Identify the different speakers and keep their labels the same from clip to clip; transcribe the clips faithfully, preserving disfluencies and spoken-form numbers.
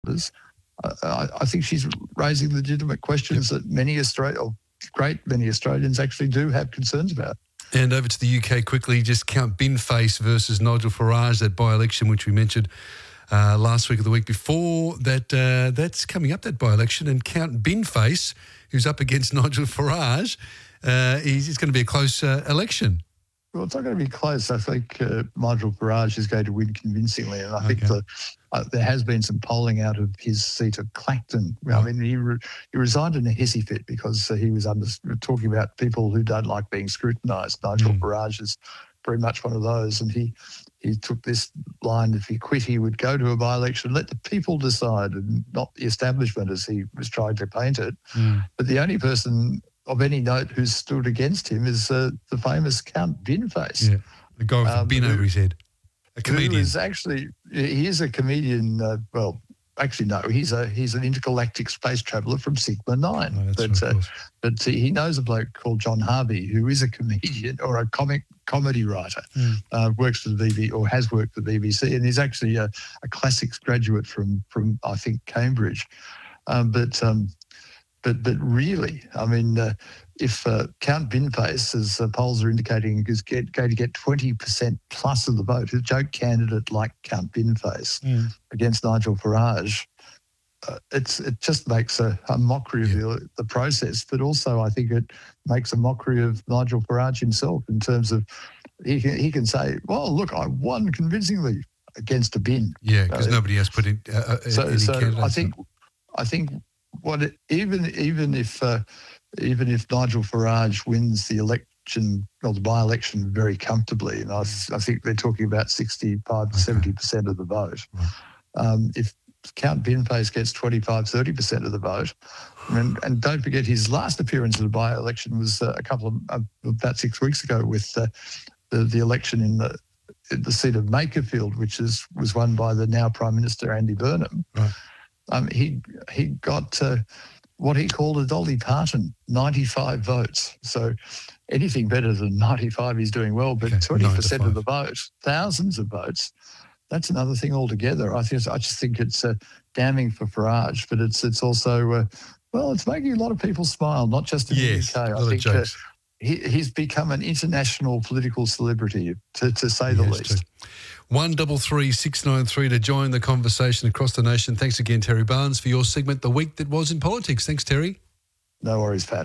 Speaker 1: Uh, I, I think she's raising legitimate questions yep. that many Australians, great many Australians actually do have concerns about.
Speaker 2: And over to the U K quickly, just Count Binface versus Nigel Farage, that by-election which we mentioned uh, last week or the week before. That uh, that's coming up, that by-election, and Count Binface, who's up against Nigel Farage, uh, he's, it's going to be a close uh, election.
Speaker 1: Well, it's not going to be close. I think uh, Nigel Farage is going to win convincingly, and I think okay. the, uh, there has been some polling out of his seat of Clacton. Oh. I mean, he re- he resigned in a hissy fit because uh, he was under, talking about people who don't like being scrutinised. Nigel mm. Farage is very much one of those, and he he took this line: if he quit, he would go to a by-election, let the people decide, and not the establishment as he was trying to paint it. Mm. But the only person of any note who's stood against him is uh, the famous Count Binface.
Speaker 2: Yeah, the guy with um, a bin over his head. A comedian.
Speaker 1: Who is actually, he is a comedian, uh, well, actually no, he's a he's an intergalactic space traveller from Sigma Nine.
Speaker 2: Oh,
Speaker 1: but
Speaker 2: right,
Speaker 1: uh, but he knows a bloke called John Harvey, who is a comedian or a comic comedy writer, mm. uh, works for the B B C or has worked for the B B C, and he's actually a, a classics graduate from, from I think, Cambridge. Um, but... Um, But but really, I mean, uh, if uh, Count Binface, as uh, polls are indicating, is get, going to get twenty percent plus of the vote, a joke candidate like Count Binface mm. against Nigel Farage, uh, it's it just makes a, a mockery yeah. of the, the process. But also, I think it makes a mockery of Nigel Farage himself in terms of he can, he can say, well, look, I won convincingly against a bin.
Speaker 2: Yeah, because uh, nobody has put in uh,
Speaker 1: so,
Speaker 2: any
Speaker 1: so
Speaker 2: candidates.
Speaker 1: I think, I think what it, even even if uh, even if Nigel Farage wins the election or the by-election very comfortably, and I, I think they're talking about sixty-five to seventy percent of the vote. Right. Um, if Count Binface gets twenty-five, thirty percent of the vote, and, and don't forget his last appearance in the by-election was uh, a couple of uh, about six weeks ago with uh, the the election in the in the seat of Makerfield, which is was won by the now Prime Minister Andy Burnham. Right. Um, he he got uh, what he called a Dolly Parton, ninety-five votes. So anything better than ninety-five, he's doing well. But twenty okay, percent of the vote, thousands of votes, that's another thing altogether. I think I just think it's uh, damning for Farage, but it's it's also uh, well, it's making a lot of people smile, not just in
Speaker 2: yes,
Speaker 1: the U K. I think uh, he, he's become an international political celebrity, to, to say the least. Too.
Speaker 2: One double three six nine three to join the conversation across the nation. Thanks again, Terry Barnes, for your segment, The Week That Was in Politics. Thanks, Terry.
Speaker 1: No worries, Pat.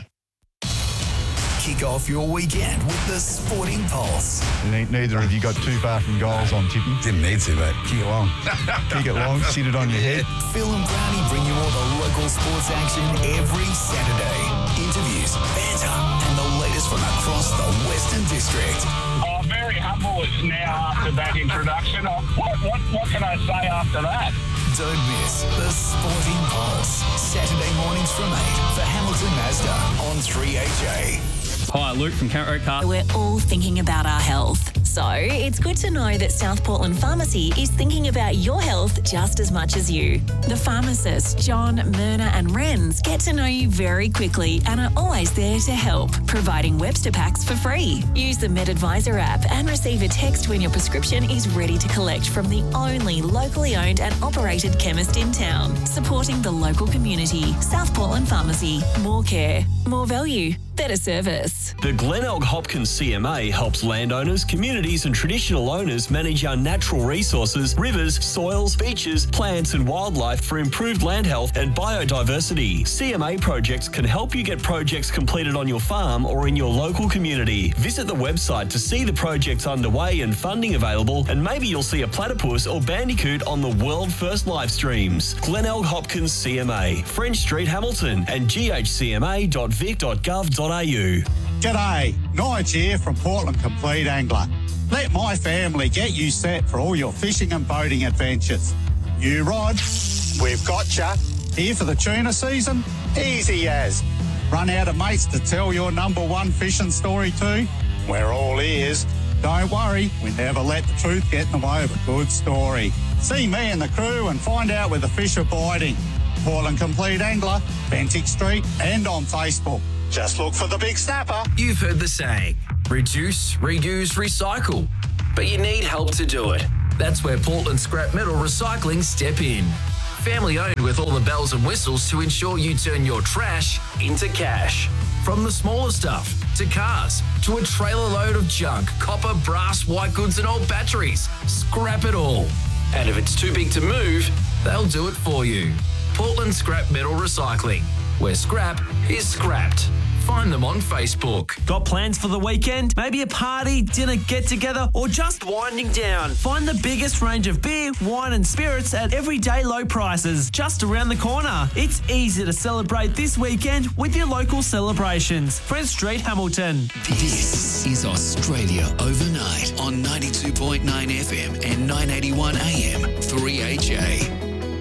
Speaker 3: Kick off your weekend with the Sporting Pulse.
Speaker 4: Neither of you got too far from goals on tipping.
Speaker 3: Didn't need to, mate.
Speaker 4: Kick it long. Kick it long, sit it on your head.
Speaker 3: Phil and Brownie bring you all the local sports action every Saturday. Interviews, banter, and the latest from across the Western District.
Speaker 5: Oh, very humble now after that introduction. Oh, what, what, what can I say after that?
Speaker 3: Don't miss the Sporting Pulse. Saturday mornings from eight for Hamilton Mazda on three H A.
Speaker 6: Hi, Luke from Carrot Car.
Speaker 7: We're all thinking about our health. So it's good to know that South Portland Pharmacy is thinking about your health just as much as you. The pharmacists, John, Myrna and Renz, get to know you very quickly and are always there to help, providing Webster packs for free. Use the MedAdvisor app and receive a text when your prescription is ready to collect from the only locally owned and operated chemist in town, supporting the local community. South Portland Pharmacy. More care, more value, better service.
Speaker 8: The Glenelg Hopkins C M A helps landowners, communities and traditional owners manage our natural resources, rivers, soils, beaches, plants and wildlife for improved land health and biodiversity. C M A projects can help you get projects completed on your farm or in your local community. Visit the website to see the projects underway and funding available, and maybe you'll see a platypus or bandicoot on the world first live streams. Glenelg Hopkins C M A, French Street, Hamilton, and g h c m a dot vic dot gov dot a u.
Speaker 9: G'day, Nige here from Portland Complete Angler. Let my family get you set for all your fishing and boating adventures. You rod, we've got ya. Here for the tuna season? Easy as. Run out of mates to tell your number one fishing story to? We're all ears. Don't worry, we never let the truth get in the way of a good story. See me and the crew and find out where the fish are biting. Portland Complete Angler, Bentinck Street and on Facebook. Just look for the big snapper.
Speaker 10: You've heard the saying, reduce, reuse, recycle. But you need help to do it. That's where Portland Scrap Metal Recycling step in. family owned with all the bells and whistles to ensure you turn your trash into cash. From the smaller stuff to cars to a trailer load of junk, copper, brass, white goods and old batteries. Scrap it all. And if it's too big to move, they'll do it for you. Portland Scrap Metal Recycling, where scrap is scrapped. Find them on Facebook.
Speaker 11: Got plans for the weekend? Maybe a party, dinner, get-together, or just winding down? Find the biggest range of beer, wine and spirits at everyday low prices just around the corner. It's easy to celebrate this weekend with your local celebrations. Prince Street, Hamilton.
Speaker 3: This is Australia Overnight on ninety-two point nine F M and nine eighty-one A M three H A.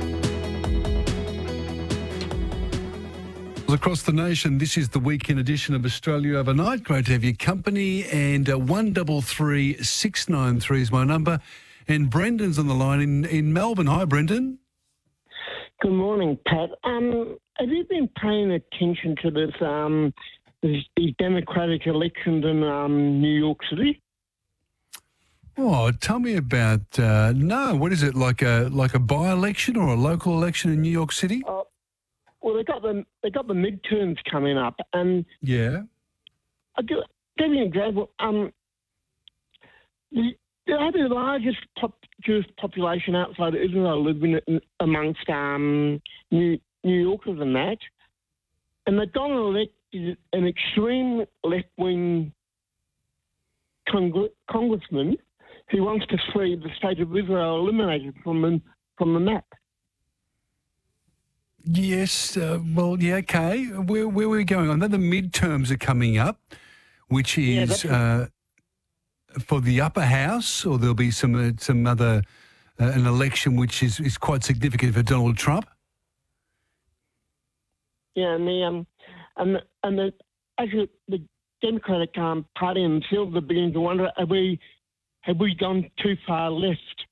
Speaker 2: Across the nation, this is the weekend edition of Australia Overnight. Great to have your company. And uh, one double three six nine three is my number. And Brendan's on the line in, in Melbourne. Hi, Brendan.
Speaker 12: Good morning, Pat. Um, have you been paying attention to this, um, this, these Democratic elections in um, New York City?
Speaker 2: Oh, tell me about. Uh, no, what is it like a like a by-election or a local election in New York City?
Speaker 12: Uh, Well, they got the they got the midterms coming up, and
Speaker 2: yeah,
Speaker 12: I'll give, give you an example. Um, the, they have the largest pop, Jewish population outside of Israel living in, amongst um, New, New Yorkers and that, and the Donald elected an extreme left wing congr- congressman who wants to see the state of Israel eliminated from the, from the map.
Speaker 2: Yes, uh, well, yeah, okay. Where, where are we going? I know the midterms are coming up, which is yeah, uh, for the upper house, or there'll be some uh, some other, uh, an election which is, is quite significant for Donald Trump.
Speaker 12: Yeah, and the, um, and the, and the, actually the Democratic um, Party themselves are beginning to wonder, have we, have we gone too far left?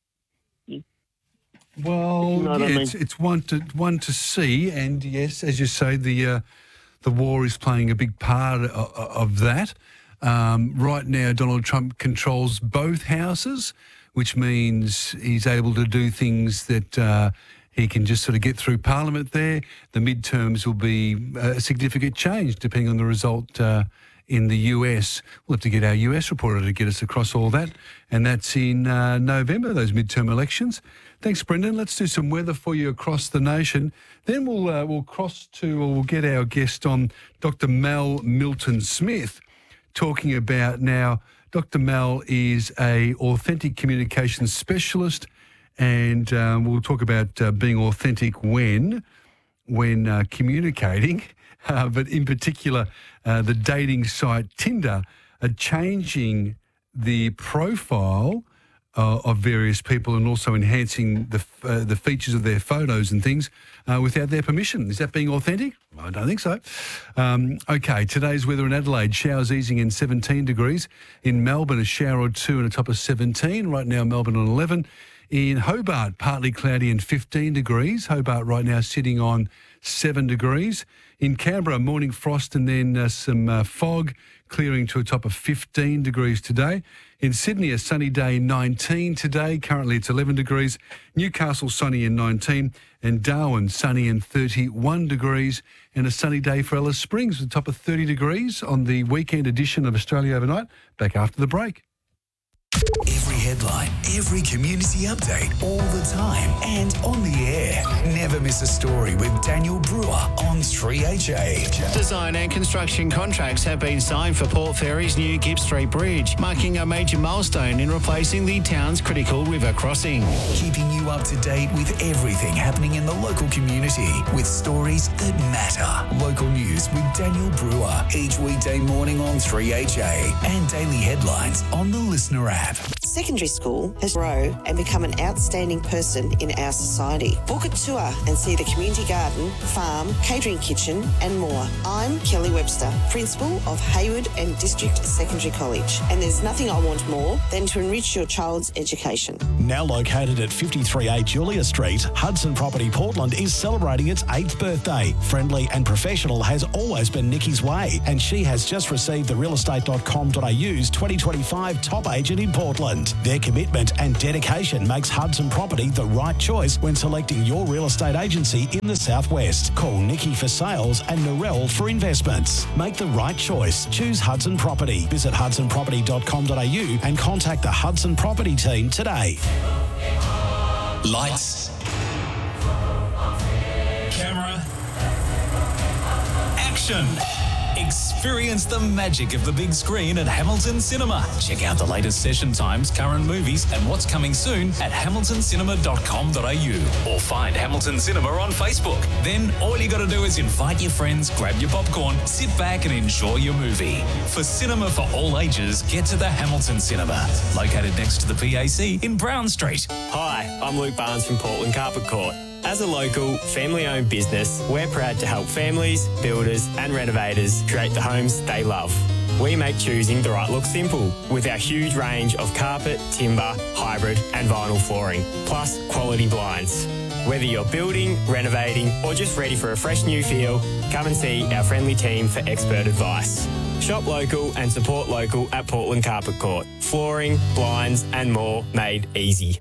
Speaker 2: Well,
Speaker 12: you know
Speaker 2: yeah,
Speaker 12: I mean?
Speaker 2: it's, it's one to one to see, and yes, as you say, the uh, the war is playing a big part of, of that. Um, right now, Donald Trump controls both houses, which means he's able to do things that uh, he can just sort of get through Parliament there. The midterms will be a significant change depending on the result uh, in the U S. We'll have to get our U S reporter to get us across all that, and that's in uh, November, those midterm elections. Thanks, Brendan. Let's do some weather for you across the nation. Then we'll uh, we'll cross to, or we'll get our guest on, Doctor Mal Milton-Smith, talking about now. Doctor Mal is a authentic communications specialist, and um, we'll talk about uh, being authentic when when uh, communicating, uh, but in particular, uh, the dating site Tinder are changing the profile Uh, of various people and also enhancing the uh, the features of their photos and things uh, without their permission. Is that being authentic? I don't think so. Um, okay, today's weather in Adelaide, showers easing in seventeen degrees. In Melbourne, a shower or two and a top of seventeen. Right now, Melbourne on eleven. In Hobart, partly cloudy and fifteen degrees. Hobart right now sitting on seven degrees. In Canberra, morning frost and then uh, some uh, fog, clearing to a top of fifteen degrees today. In Sydney, a sunny day, nineteen today. Currently, it's eleven degrees. Newcastle, sunny and nineteen. And Darwin, sunny and thirty-one degrees. And a sunny day for Alice Springs, with a top of thirty degrees on the weekend edition of Australia Overnight. Back after the break.
Speaker 3: Every headline, every community update, all the time, and on the air. Never miss a story with Daniel Brewer on three H A.
Speaker 13: Design and construction contracts have been signed for Port Fairy's new Gibbs Street Bridge, marking a major milestone in replacing the town's critical river crossing.
Speaker 3: Keeping you up to date with everything happening in the local community, with stories that matter. Local news with Daniel Brewer, each weekday morning on three H A, and daily headlines on the Listener app.
Speaker 14: Secondary school has grown and become an outstanding person in our society. Book a tour and see the community garden, farm, catering kitchen and more. I'm Kelly Webster, Principal of Hayward and District Secondary College, and there's nothing I want more than to enrich your child's education.
Speaker 15: Now located at fifty-three A Julia Street, Hudson Property Portland is celebrating its eighth birthday. Friendly and professional has always been Nikki's way, and she has just received the real estate dot com dot a u's twenty twenty-five Top Agent in Portland. England. Their commitment and dedication makes Hudson Property the right choice when selecting your real estate agency in the Southwest. Call Nikki for sales and Narelle for investments. Make the right choice. Choose Hudson Property. Visit hudson property dot com dot a u and contact the Hudson Property team today.
Speaker 3: Lights. Camera. Action. Experience the magic of the big screen at Hamilton Cinema. Check out the latest session times, current movies, and what's coming soon at hamilton cinema dot com dot a u or find Hamilton Cinema on Facebook. Then all you got to do is invite your friends, grab your popcorn, sit back and enjoy your movie. For cinema for all ages, get to the Hamilton Cinema, located next to the P A C in Brown Street.
Speaker 16: Hi, I'm Luke Barnes from Portland Carpet Court. As a local, family-owned business, we're proud to help families, builders and renovators create the homes they love. We make choosing the right look simple with our huge range of carpet, timber, hybrid and vinyl flooring, plus quality blinds. Whether you're building, renovating or just ready for a fresh new feel, come and see our friendly team for expert advice. Shop local and support local at Portland Carpet Court. Flooring, blinds and more made easy.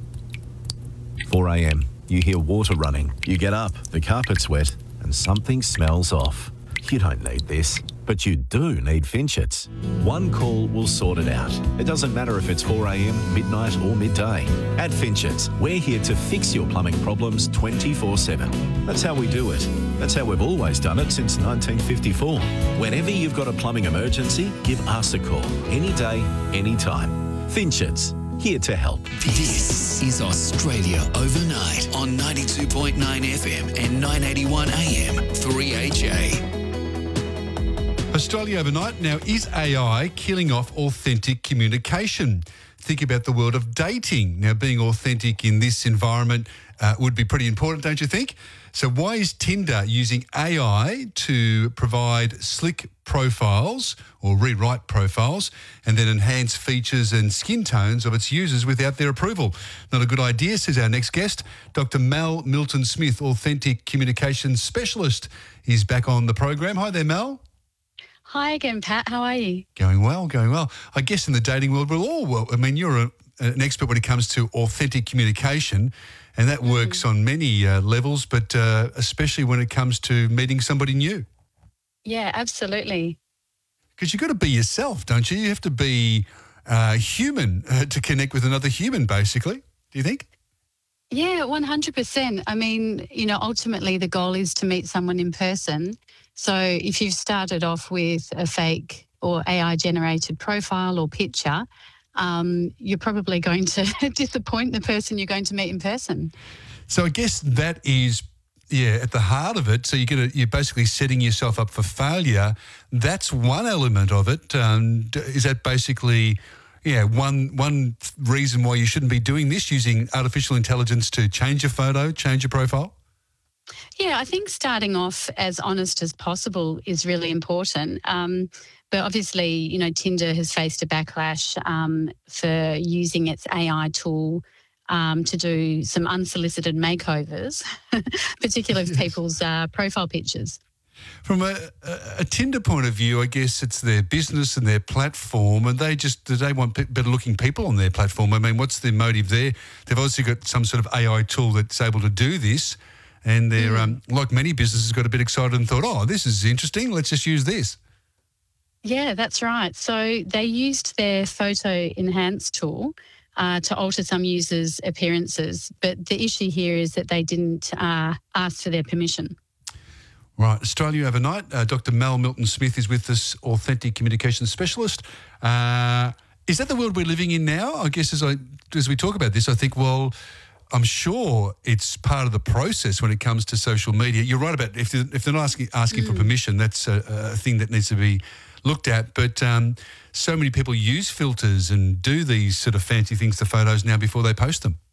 Speaker 17: four a m. You hear water running. You get up, the carpet's wet, and something smells off. You don't need this, but you do need Finchets. One call will sort it out. It doesn't matter if it's four a m, midnight or midday. At Finchets, we're here to fix your plumbing problems twenty-four seven. That's how we do it. That's how we've always done it since nineteen fifty-four. Whenever you've got a plumbing emergency, give us a call. Any day, any time. Finchets, here to help.
Speaker 3: This is Australia Overnight on ninety-two point nine F M and nine eighty-one A M three H A.
Speaker 2: Australia Overnight. Now, is A I killing off authentic communication? Think about the world of dating. Now, being authentic in this environment uh, would be pretty important, don't you think? So why is Tinder using A I to provide slick profiles or rewrite profiles and then enhance features and skin tones of its users without their approval? Not a good idea, says our next guest. Doctor Mel Milton-Smith, Authentic Communications Specialist, is back on the program. Hi there, Mel.
Speaker 18: Hi again, Pat. How are you?
Speaker 2: Going well, going well. I guess in the dating world, we're all well. I mean, you're a, an expert when it comes to authentic communication, and that mm. works on many uh, levels, but uh, especially when it comes to meeting somebody new.
Speaker 18: Yeah, absolutely.
Speaker 2: Because you've got to be yourself, don't you? You have to be uh, human uh, to connect with another human, basically. Do you think?
Speaker 18: Yeah, one hundred percent. I mean, you know, ultimately the goal is to meet someone in person. So if you've started off with a fake or A I-generated profile or picture, um, you're probably going to disappoint the person you're going to meet in person.
Speaker 2: So I guess that is, yeah, at the heart of it. So you're gonna, you're basically setting yourself up for failure. That's one element of it. Um, is that basically, yeah, one one reason why you shouldn't be doing this, using artificial intelligence to change your photo, change your profile?
Speaker 18: Yeah, I think starting off as honest as possible is really important. Um, but obviously, you know, Tinder has faced a backlash um, for using its A I tool um, to do some unsolicited makeovers, particularly of people's uh, profile pictures.
Speaker 2: From a, a, a Tinder point of view, I guess it's their business and their platform, and they just do they want better looking people on their platform? I mean, what's their motive there? They've obviously got some sort of A I tool that's able to do this. And they're, mm. um, like many businesses, got a bit excited and thought, oh, this is interesting, let's just use this.
Speaker 18: Yeah, that's right. So they used their photo enhance tool uh, to alter some users' appearances. But the issue here is that they didn't uh, ask for their permission.
Speaker 2: Right. Australia Overnight. Uh, Doctor Mel Milton-Smith is with us, Authentic Communications Specialist. Uh, is that the world we're living in now? I guess as I as we talk about this, I think, well, I'm sure it's part of the process when it comes to social media. You're right about if they're, if they're not asking, asking mm. for permission, that's a, a thing that needs to be looked at. But um, so many people use filters and do these sort of fancy things to photos now before they post them.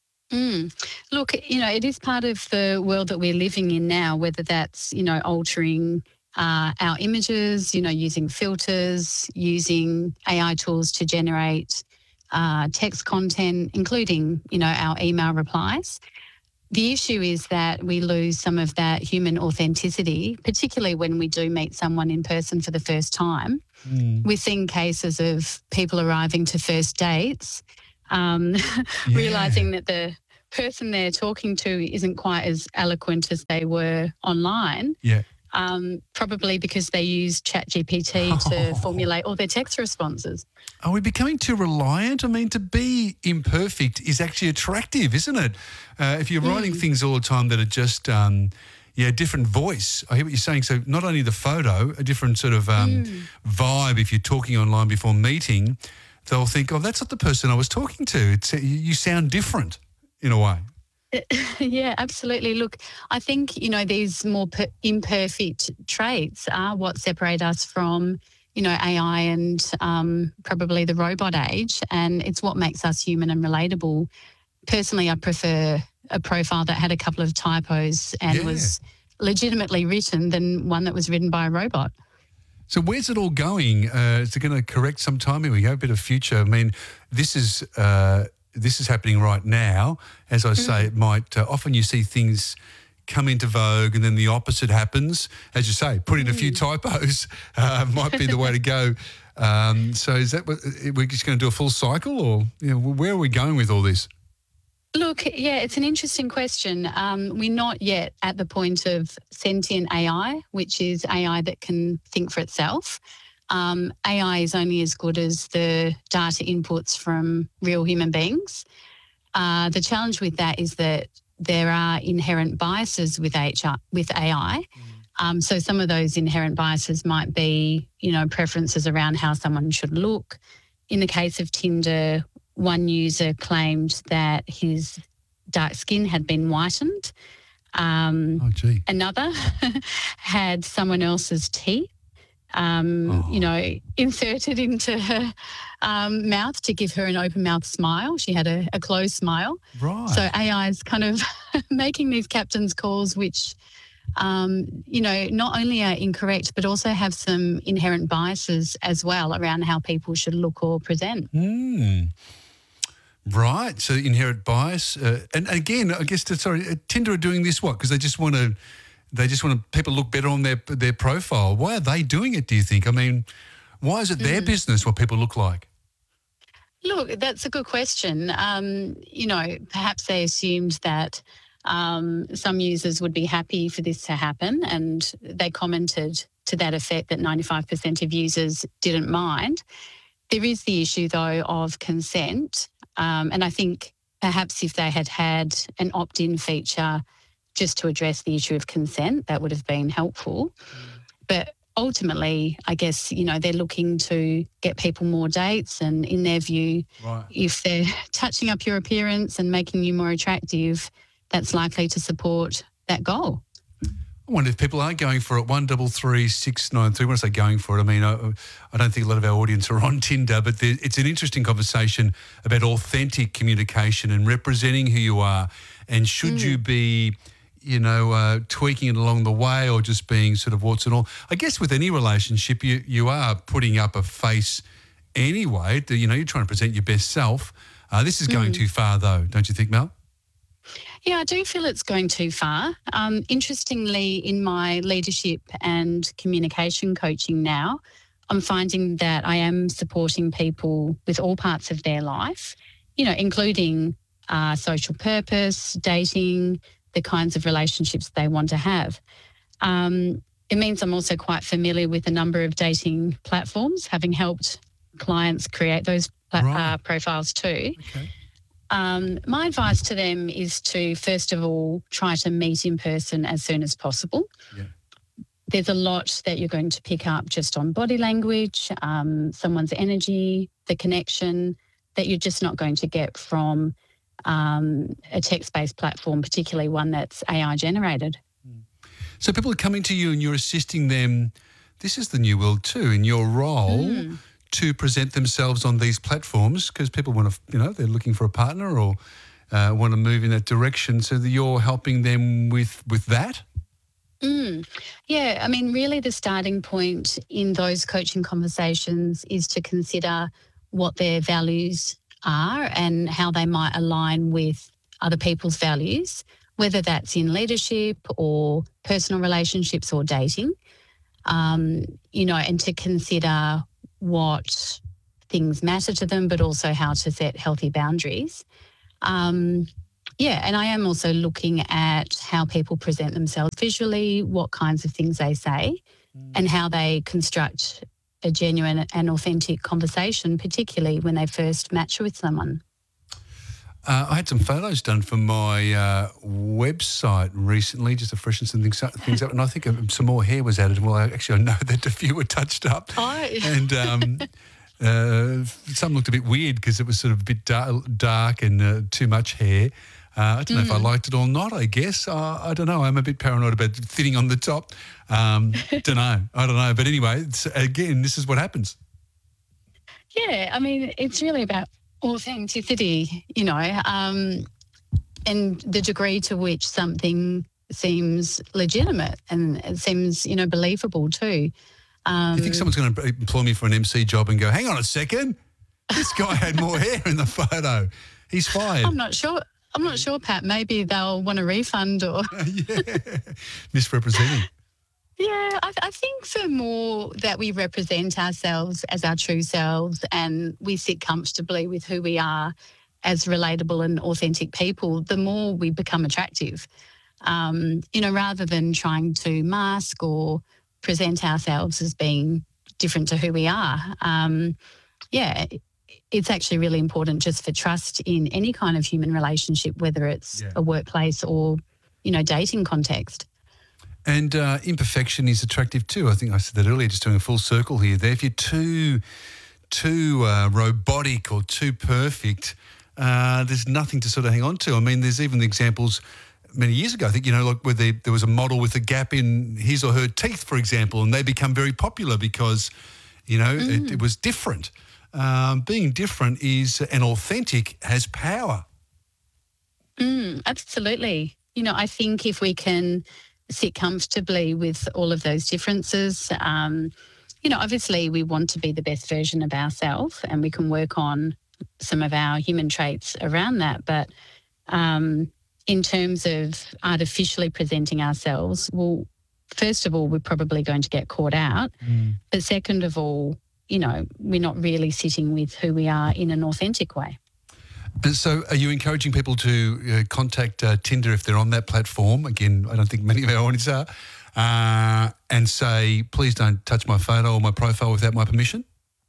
Speaker 18: Mm. Look, you know, it is part of the world that we're living in now, whether that's, you know, altering uh, our images, you know, using filters, using A I tools to generate Uh, text content, including, you know, our email replies. the issue is that we lose some of that human authenticity, particularly when we do meet someone in person for the first time.
Speaker 2: Mm.
Speaker 18: We're seeing cases of people arriving to first dates, um,
Speaker 2: Yeah.
Speaker 18: realising that the person they're talking to isn't quite as eloquent as they were online.
Speaker 2: Yeah.
Speaker 18: Um, probably because they use ChatGPT to formulate all their text responses.
Speaker 2: Are we becoming too reliant? I mean, to be imperfect is actually attractive, isn't it? Uh, if you're writing
Speaker 18: Mm.
Speaker 2: things all the time that are just, um, yeah, different voice. I hear what you're saying. So not only the photo, a different sort of um,
Speaker 18: Mm.
Speaker 2: vibe if you're talking online before meeting, they'll think, oh, that's not the person I was talking to. It's, you you sound different in a way.
Speaker 18: Yeah, absolutely. Look, I think, you know, these more per- imperfect traits are what separate us from, you know, A I and um, probably the robot age, and it's what makes us human and relatable. Personally, I prefer a profile that had a couple of typos and
Speaker 2: Yeah.
Speaker 18: was legitimately written than one that was written by a robot.
Speaker 2: So where's it all going? Uh, is it going to correct sometime? Here we go, a bit of future. I mean, this is uh, this is happening right now. As I say, it might uh, often you see things come into vogue and then the opposite happens. As you say, put in a few typos uh, might be the way to go. Um, so is that what we're just going to do a full cycle, or you know, where are we going with all this?
Speaker 18: Look, yeah, it's an interesting question. Um, we're not yet at the point of sentient A I, which is A I that can think for itself. Um, A I is only as good as the data inputs from real human beings. Uh, the challenge with that is that there are inherent biases with H R, with A I. Um, so some of those inherent biases might be, you know, preferences around how someone should look. In the case of Tinder, one user claimed that his dark skin had been whitened. Um,
Speaker 2: oh, gee.
Speaker 18: Another had someone else's teeth, um,
Speaker 2: Oh.
Speaker 18: you know, inserted into her um, mouth to give her an open mouth smile. She had a, a closed smile.
Speaker 2: Right.
Speaker 18: So A I is kind of making these captain's calls, which, um, you know, not only are incorrect, but also have some inherent biases as well around how people should look or present.
Speaker 2: Hmm. Right. So inherent bias, uh, and again, I guess. that- Sorry, uh, Tinder are doing this what? Because they just want to, they just want to, people look better on their their profile. Why are they doing it? Do you think? I mean, why is it their business what people look like?
Speaker 18: Look, that's a good question. Um, you know, perhaps they assumed that um, some users would be happy for this to happen, and they commented to that effect that ninety-five percent of users didn't mind. There is the issue, though, of consent. Um, and I think perhaps if they had had an opt-in feature just to address the issue of consent, that would have been helpful. But ultimately, I guess, you know, they're looking to get people more dates, and in their view,
Speaker 2: Right.
Speaker 18: if they're touching up your appearance and making you more attractive, that's likely to support that goal.
Speaker 2: I wonder if people are going for it. One double three six nine three. When I say going for it, I mean I, I don't think a lot of our audience are on Tinder, but there, it's an interesting conversation about authentic communication and representing who you are. And should
Speaker 18: Mm.
Speaker 2: you be, you know, uh, tweaking it along the way, or just being sort of warts and all? I guess with any relationship, you you are putting up a face anyway. You know, you're trying to present your best self. Uh, this is going
Speaker 18: Mm.
Speaker 2: too far, though, don't you think, Mel?
Speaker 18: Yeah, I do feel it's going too far. Um, interestingly, in my leadership and communication coaching now, I'm finding that I am supporting people with all parts of their life, you know, including uh, social purpose, dating, the kinds of relationships they want to have. Um, it means I'm also quite familiar with a number of dating platforms, having helped clients create those pla-
Speaker 2: Right.
Speaker 18: uh, profiles too.
Speaker 2: Okay.
Speaker 18: Um, my advice to them is to, first of all, try to meet in person as soon as possible.
Speaker 2: Yeah.
Speaker 18: There's a lot that you're going to pick up just on body language, um, someone's energy, the connection that you're just not going to get from um, a text-based platform, particularly one that's A I generated.
Speaker 2: So people are coming to you and you're assisting them. This is the new world too, in your role
Speaker 18: Mm.
Speaker 2: to present themselves on these platforms, because people want to, you know, they're looking for a partner or uh, want to move in that direction. So that you're helping them with with that.
Speaker 18: Mm. Yeah, I mean, really the starting point in those coaching conversations is to consider what their values are and how they might align with other people's values, whether that's in leadership or personal relationships or dating, um, you know, and to consider what things matter to them, but also how to set healthy boundaries. Um, yeah, and I am also looking at how people present themselves visually, what kinds of things they say, mm. and how they construct a genuine and authentic conversation, particularly when they first match with someone.
Speaker 2: Uh, I had some photos done for my uh, website recently, just to freshen some things up, things up, and I think some more hair was added. Well, actually, I know that a few were touched up,
Speaker 18: oh.
Speaker 2: and um, uh, some looked a bit weird because it was sort of a bit dark, dark and uh, too much hair. Uh, I don't know mm. if I liked it or not, I guess. Uh, I don't know. I'm a bit paranoid about thinning on the top. Um, don't know. I don't know. But anyway, it's, again, this is what happens.
Speaker 18: Yeah, I mean, it's really about authenticity, you know, um, and the degree to which something seems legitimate and it seems, you know, believable too. Um,
Speaker 2: Do you think someone's going to employ me for an M C job and go, hang on a second, this guy had more hair in the photo. He's fired.
Speaker 18: I'm not sure. I'm not sure, Pat. Maybe they'll want a refund or...
Speaker 2: yeah, misrepresenting.
Speaker 18: Yeah, I, I think the more that we represent ourselves as our true selves and we sit comfortably with who we are as relatable and authentic people, the more we become attractive. Um, you know, rather than trying to mask or present ourselves as being different to who we are. Um, yeah, it's actually really important just for trust in any kind of human relationship, whether it's yeah. a workplace or, you know, dating context.
Speaker 2: And uh, imperfection is attractive too. I think I said that earlier, just doing a full circle here. There, if you're too, too uh, robotic or too perfect, uh, there's nothing to sort of hang on to. I mean, there's even the examples many years ago, I think, you know, like where they, there was a model with a gap in his or her teeth, for example, and they become very popular because, you know, mm. it, it was different. Um, being different is and authentic has power.
Speaker 18: Mm, absolutely. You know, I think if we can sit comfortably with all of those differences, um, you know, obviously we want to be the best version of ourselves and we can work on some of our human traits around that. But um, in terms of artificially presenting ourselves, well, first of all, we're probably going to get caught out. Mm. But second of all, you know, we're not really sitting with who we are in an authentic way.
Speaker 2: So are you encouraging people to uh, contact uh, Tinder if they're on that platform? Again, I don't think many of our audience are. Uh, and say, please don't touch my photo or my profile without my permission?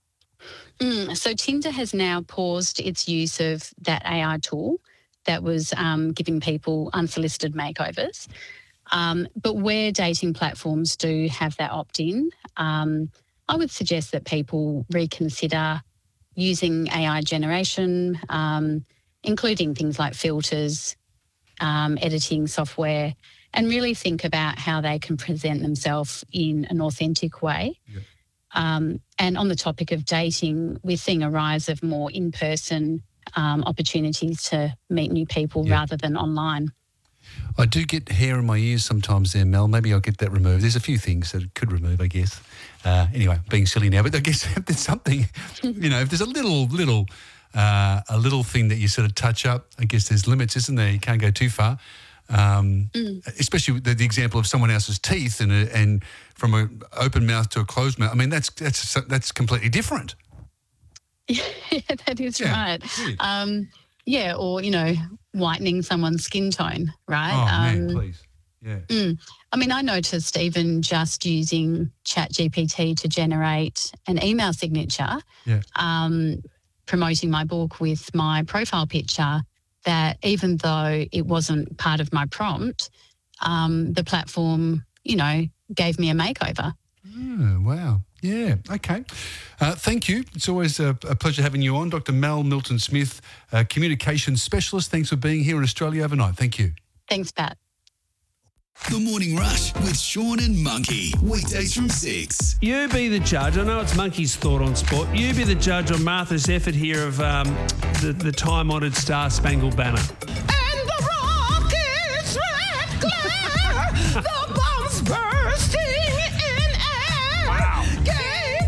Speaker 18: Mm, so Tinder has now paused its use of that A I tool that was um, giving people unsolicited makeovers. Um, but where dating platforms do have that opt-in, um, I would suggest that people reconsider using A I generation, um, including things like filters, um, editing software, and really think about how they can present themselves in an authentic way. Yep. Um, and on the topic of dating, we're seeing a rise of more in-person um, opportunities to meet new people yep. rather than online.
Speaker 2: I do get hair in my ears sometimes there, Mel. Maybe I'll get that removed. There's a few things that it could remove, I guess. Uh, anyway, being silly now, but I guess if there's something, you know, if there's a little, little, uh, a little thing that you sort of touch up, I guess there's limits, isn't there? You can't go too far. Um, mm. Especially the, the example of someone else's teeth and a, and from an open mouth to a closed mouth. I mean, that's that's that's completely different.
Speaker 18: Yeah, that is yeah. right. Really? Um, yeah, or, you know, whitening someone's skin tone, right?
Speaker 2: Oh,
Speaker 18: um,
Speaker 2: man, please. Yeah.
Speaker 18: Mm, I mean, I noticed even just using ChatGPT to generate an email signature,
Speaker 2: yeah.
Speaker 18: um, promoting my book with my profile picture, that even though it wasn't part of my prompt, um, the platform, you know, gave me a makeover.
Speaker 2: Oh, wow. Yeah, okay. Uh, thank you. It's always a, a pleasure having you on. Doctor Mel Milton-Smith, uh, communications specialist. Thanks for being here in Australia overnight. Thank you.
Speaker 18: Thanks, Pat.
Speaker 3: The Morning Rush with Sean and Monkey. Weekdays from six.
Speaker 11: You be the judge. I know it's Monkey's thought on sport. You be the judge on Martha's effort here of um, the, the time-honoured Star Spangled Banner.
Speaker 19: And the rockets red glare, the bombs bursting in air.
Speaker 11: Wow.
Speaker 19: Gave
Speaker 11: Poor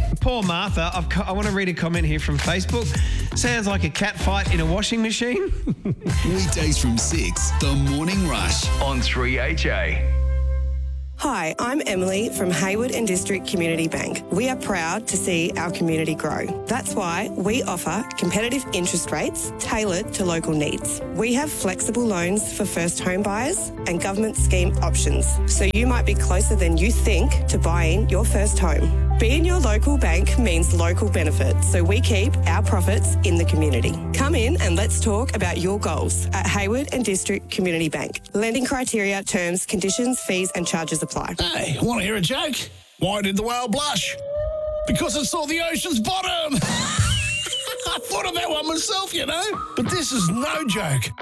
Speaker 20: Martha, I've, co- I want to read a comment here from Facebook. Sounds like a cat fight in a washing machine.
Speaker 3: Weekdays from six, The Morning Rush on three H A.
Speaker 21: Hi, I'm Emily from Hayward and District Community Bank. We are proud to see our community grow. That's why we offer competitive interest rates tailored to local needs. We have flexible loans for first home buyers and government scheme options, so you might be closer than you think to buying your first home. Being your local bank means local benefits, so we keep our profits in the community. Come in and let's talk about your goals at Hayward and District Community Bank. Lending criteria, terms, conditions, fees and charges apply.
Speaker 22: Hey, want to hear a joke? Why did the whale blush? Because it saw the ocean's bottom. I thought of that one myself, you know. But this is no joke.